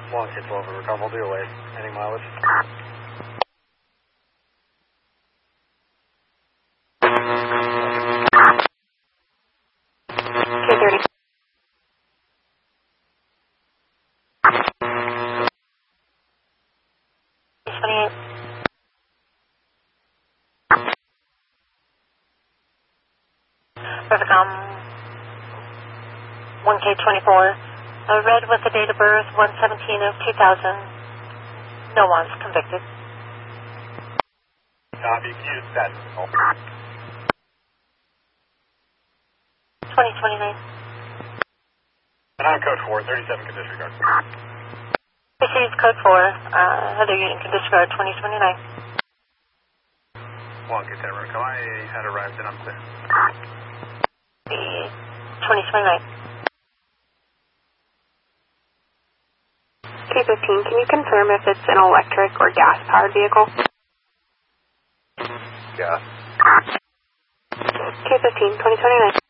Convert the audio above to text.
1K12 over Carmel, do away. Any mileage? K30. Perfect. 1K24. Red with the date of birth 1/17 of 2000. No one's convicted. Copy. Q status. 2029. And I'm code 4, 37 can disregard. Received code 4. Other unit can disregard 2029. 1K10 Road. I had arrived and I'm clear. 2029. K15, can you confirm if it's an electric or gas-powered vehicle? Gas. K15, 2029.